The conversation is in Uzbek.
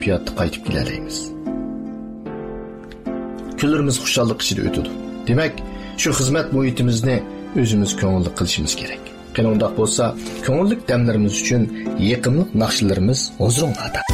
piyatda qaytib kelalaymiz. Kunlarimiz xushallik ichida o'tadi. Demak, shu xizmat muhitimizni o'zimiz ko'ngilli qilishimiz kerak. Qani undaq bo'lsa, ko'ngillik damlarimiz uchun yaqinlik naqshlarimiz huzuringizda.